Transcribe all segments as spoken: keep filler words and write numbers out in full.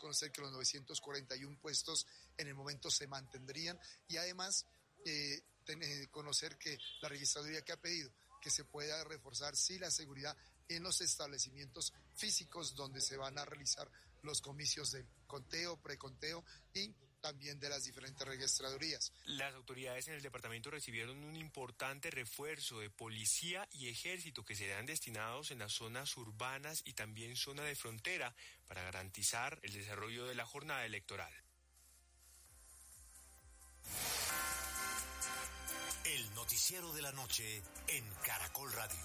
conocer que los novecientos cuarenta y uno puestos en el momento se mantendrían y además eh, ten, eh, conocer que la registraduría que ha pedido que se pueda reforzar sí la seguridad en los establecimientos físicos donde se van a realizar los comicios de conteo, preconteo y también de las diferentes registradurías. Las autoridades en el departamento recibieron un importante refuerzo de policía y ejército que serán destinados en las zonas urbanas y también zona de frontera para garantizar el desarrollo de la jornada electoral. El noticiero de la noche en Caracol Radio.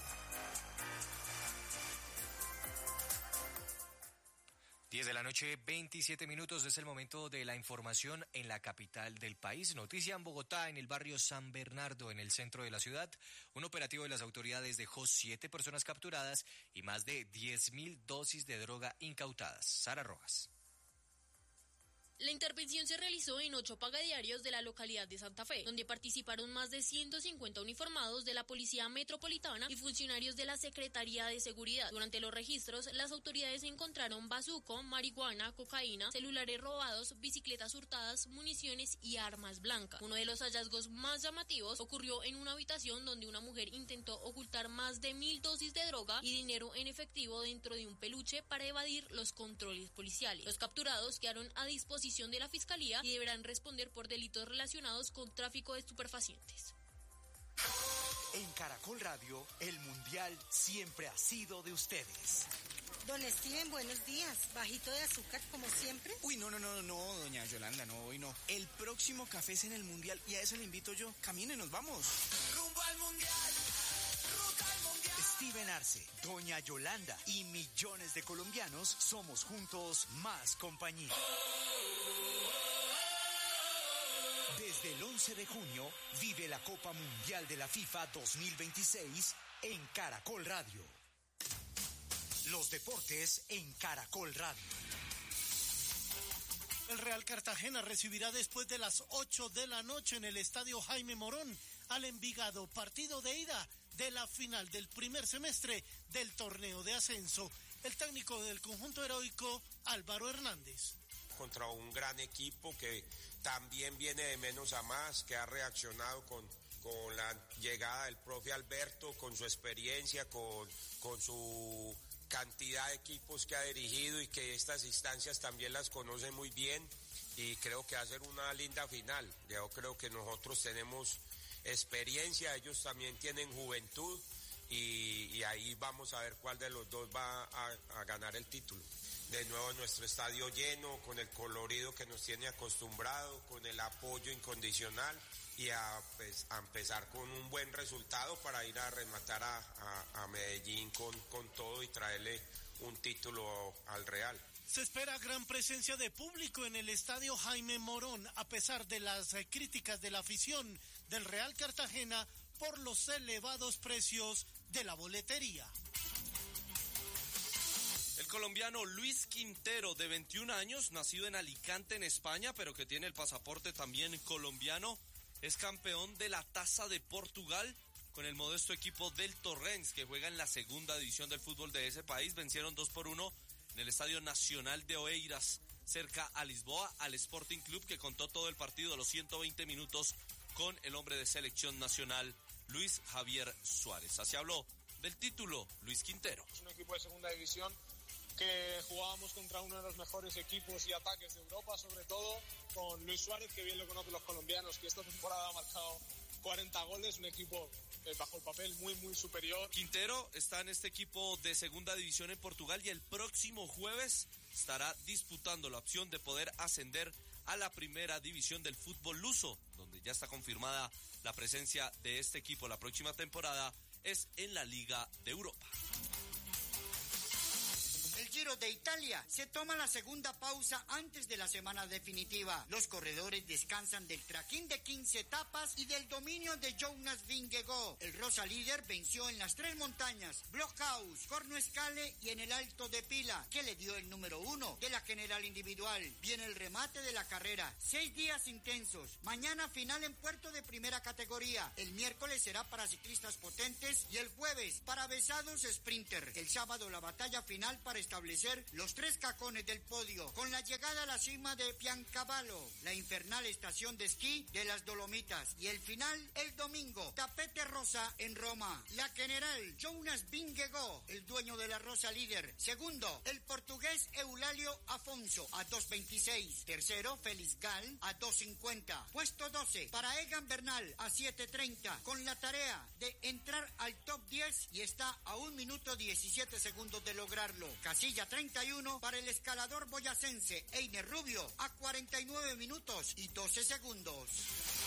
diez de la noche, veintisiete minutos, es el momento de la información en la capital del país. Noticia en Bogotá, en el barrio San Bernardo, en el centro de la ciudad. Un operativo de las autoridades dejó siete personas capturadas y más de diez mil dosis de droga incautadas. Sara Rojas. La intervención se realizó en ocho pagadiarios de la localidad de Santa Fe, donde participaron más de ciento cincuenta uniformados de la Policía Metropolitana y funcionarios de la Secretaría de Seguridad. Durante los registros, las autoridades encontraron bazuco, marihuana, cocaína, celulares robados, bicicletas hurtadas, municiones y armas blancas. Uno de los hallazgos más llamativos ocurrió en una habitación donde una mujer intentó ocultar más de mil dosis de droga y dinero en efectivo dentro de un peluche para evadir los controles policiales. Los capturados quedaron a disposición de la Fiscalía y deberán responder por delitos relacionados con tráfico de estupefacientes. En Caracol Radio, el Mundial siempre ha sido de ustedes. Don Steven, buenos días. ¿Bajito de azúcar como siempre? Uy, no, no, no, no, doña Yolanda, no, hoy no. El próximo café es en el Mundial y a eso le invito yo. Camine, nos vamos. Rumbo al Mundial. Ruta al Mundial. Steven Arce, doña Yolanda y millones de colombianos somos juntos más compañía. Desde el once de junio, vive la Copa Mundial de la FIFA dos mil veintiséis en Caracol Radio. Los deportes en Caracol Radio. El Real Cartagena recibirá después de las ocho de la noche en el Estadio Jaime Morón al Envigado, partido de ida de la final del primer semestre del torneo de ascenso. El técnico del conjunto heroico, Álvaro Hernández. Contra un gran equipo que también viene de menos a más, que ha reaccionado con, con la llegada del profe Alberto, con su experiencia, con, con su cantidad de equipos que ha dirigido y que estas instancias también las conoce muy bien y creo que va a ser una linda final. Yo creo que nosotros tenemos experiencia, ellos también tienen juventud y, y ahí vamos a ver cuál de los dos va a, a ganar el título. De nuevo nuestro estadio lleno, con el colorido que nos tiene acostumbrado, con el apoyo incondicional y a, pues, a empezar con un buen resultado para ir a rematar a, a, a Medellín con, con todo y traerle un título al Real. Se espera gran presencia de público en el estadio Jaime Morón, a pesar de las críticas de la afición del Real Cartagena por los elevados precios de la boletería. El colombiano Luis Quintero, de veintiún años, nacido en Alicante, en España, pero que tiene el pasaporte también colombiano, es campeón de la Taza de Portugal con el modesto equipo del Torrens, que juega en la segunda división del fútbol de ese país. Vencieron dos por uno en el Estadio Nacional de Oeiras, cerca a Lisboa, al Sporting Club, que contó todo el partido, los ciento veinte minutos, con el hombre de selección nacional, Luis Javier Suárez. Así habló del título Luis Quintero. Es un equipo de segunda división que jugábamos contra uno de los mejores equipos y ataques de Europa, sobre todo con Luis Suárez, que bien lo conocen los colombianos, que esta temporada ha marcado cuarenta goles, un equipo eh, bajo el papel muy muy superior. Quintero está en este equipo de segunda división en Portugal y el próximo jueves estará disputando la opción de poder ascender a la primera división del fútbol luso, donde ya está confirmada la presencia de este equipo la próxima temporada, es en la Liga de Europa. El Giro de Italia se toma la segunda pausa antes de la semana definitiva. Los corredores descansan del trajín de quince etapas y del dominio de Jonas Vingegaard. El rosa líder venció en las tres montañas, Blockhaus, Cornoescale y en el Alto de Pila, que le dio el número uno de la general individual. Viene el remate de la carrera. Seis días intensos. Mañana final en Puerto de primera categoría. El miércoles será para ciclistas potentes y el jueves para besados sprinter. El sábado la batalla final para establecer amanecer los tres cacones del podio, con la llegada a la cima de Piancavallo, la infernal estación de esquí de las Dolomitas, y el final el domingo, Tapete Rosa en Roma. La general Jonas Vingegaard, el dueño de la Rosa líder. Segundo, el portugués Eulalio Afonso a dos veintiséis. Tercero, Félix Gal a dos cincuenta. Puesto doce para Egan Bernal a siete treinta, con la tarea de entrar al top diez y está a un minuto diecisiete segundos de lograrlo. Casilla treinta y uno para el escalador boyacense Einer Rubio a cuarenta y nueve minutos y doce segundos.